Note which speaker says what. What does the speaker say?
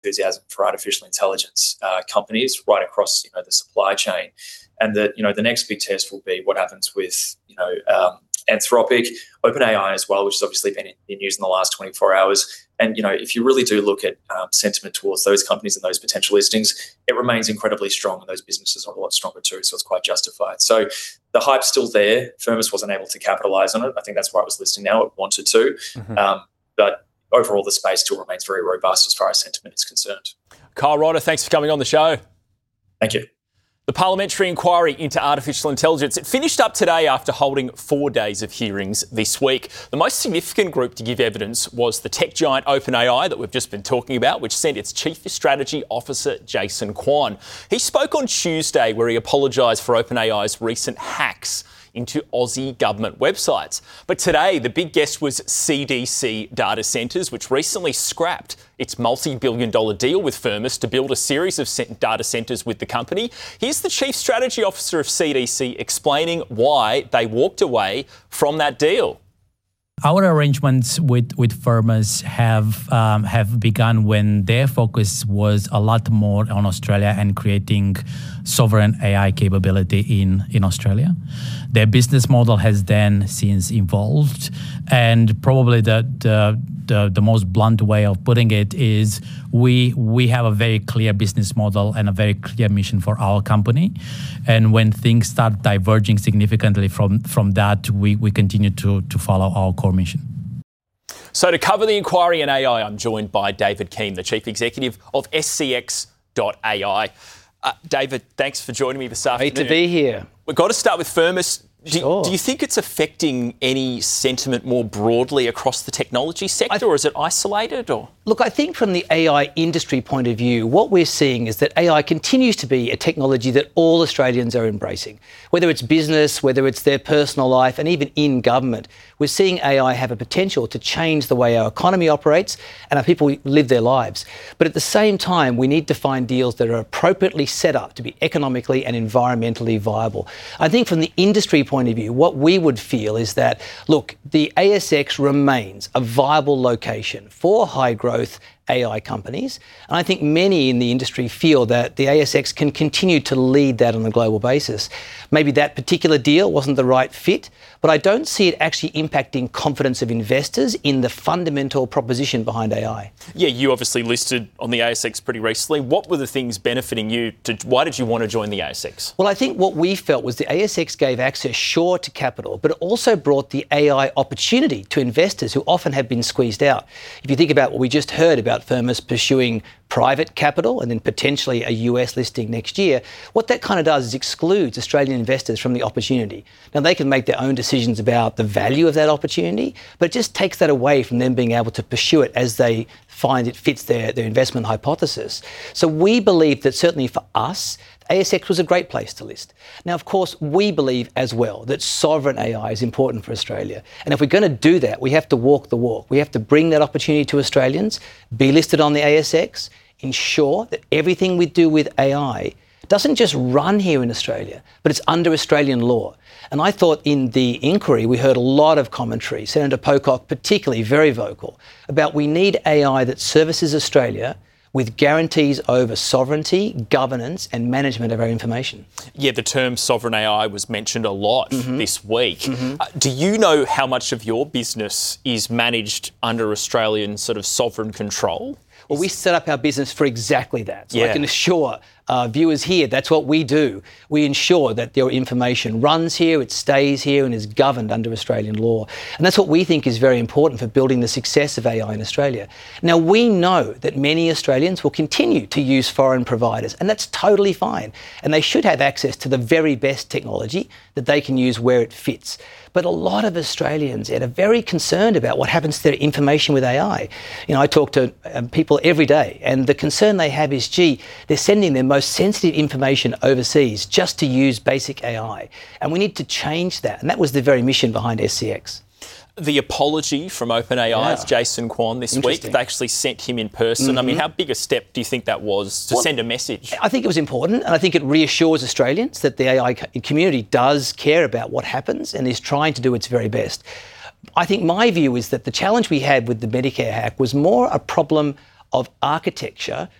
Speaker 1: enthusiasm for artificial intelligence companies right across the supply chain, and that the next big test will be what happens with Anthropic, OpenAI as well, which has obviously been in news in the last 24 hours. And if you really do look at sentiment towards those companies and those potential listings, it remains incredibly strong, and those businesses are a lot stronger too. So it's quite justified. So the hype's still there. Firmus wasn't able to capitalize on it. I think that's why it was listing now. It wanted to, but overall, the space still remains very robust as far as sentiment is concerned.
Speaker 2: Kyle Ryder, thanks for coming on the show.
Speaker 1: Thank you.
Speaker 2: The parliamentary inquiry into artificial intelligence, it finished up today after holding 4 days of hearings this week. The most significant group to give evidence was the tech giant OpenAI that we've just been talking about, which sent its Chief Strategy Officer, Jason Kwan. He spoke on Tuesday where he apologised for OpenAI's recent hacks into Aussie government websites. But today, the big guest was CDC Data Centres, which recently scrapped its multi-billion-dollar deal with Firmus to build a series of data centres with the company. Here's the Chief Strategy Officer of CDC explaining why they walked away from that deal.
Speaker 3: Our arrangements with Firmus have begun when their focus was a lot more on Australia and creating sovereign AI capability in Australia. Their business model has then since evolved, and probably the most blunt way of putting it is we have a very clear business model and a very clear mission for our company. And when things start diverging significantly from that, we continue to follow our core mission.
Speaker 2: So to cover the inquiry in AI, I'm joined by David Keane, the Chief Executive of SCX.ai. David, thanks for joining me this afternoon.
Speaker 4: Great to be here.
Speaker 2: We've got to start with Firmus.
Speaker 4: Sure.
Speaker 2: Do you think it's affecting any sentiment more broadly across the technology sector, or is it isolated? Or
Speaker 4: look, I think from the AI industry point of view, what we're seeing is that AI continues to be a technology that all Australians are embracing. Whether it's business, whether it's their personal life, and even in government, we're seeing AI have a potential to change the way our economy operates and how people live their lives. But at the same time, we need to find deals that are appropriately set up to be economically and environmentally viable. I think from the industry point of view, what we would feel is that, look, the ASX remains a viable location for high growth AI companies. And I think many in the industry feel that the ASX can continue to lead that on a global basis. Maybe that particular deal wasn't the right fit, but I don't see it actually impacting confidence of investors in the fundamental proposition behind AI.
Speaker 2: Yeah, you obviously listed on the ASX pretty recently. What were the things benefiting you? Why did you want to join the ASX?
Speaker 4: Well, I think what we felt was the ASX gave access, sure, to capital, but it also brought the AI opportunity to investors who often have been squeezed out. If you think about what we just heard about Firmus pursuing private capital and then potentially a US listing next year, what that kind of does is excludes Australian investors from the opportunity. Now, they can make their own decisions about the value of that opportunity, but it just takes that away from them being able to pursue it as they find it fits their investment hypothesis. So we believe that certainly for us, ASX was a great place to list. Now, of course, we believe as well that sovereign AI is important for Australia. And if we're going to do that, we have to walk the walk. We have to bring that opportunity to Australians, be listed on the ASX, ensure that everything we do with AI doesn't just run here in Australia, but it's under Australian law. And I thought in the inquiry, we heard a lot of commentary, Senator Pocock particularly very vocal, about we need AI that services Australia with guarantees over sovereignty, governance and management of our information.
Speaker 2: Yeah, the term sovereign AI was mentioned a lot this week. Do you know how much of your business is managed under Australian sort of sovereign control?
Speaker 4: Well, we set up our business for exactly that. So I can assure viewers here, that's what we do. We ensure that your information runs here, it stays here and is governed under Australian law. And that's what we think is very important for building the success of AI in Australia. Now, we know that many Australians will continue to use foreign providers, and that's totally fine. And they should have access to the very best technology that they can use where it fits. But a lot of Australians are very concerned about what happens to their information with AI. You know, I talk to people every day, and the concern they have is, they're sending their most sensitive information overseas just to use basic AI. And we need to change that. And that was the very mission behind SCX.
Speaker 2: The apology from OpenAI's Jason Kwan this week, they actually sent him in person. I mean, how big a step do you think that was to send a message?
Speaker 4: I think it was important, and I think it reassures Australians that the AI community does care about what happens and is trying to do its very best. I think my view is that the challenge we had with the Medicare hack was more a problem of architecture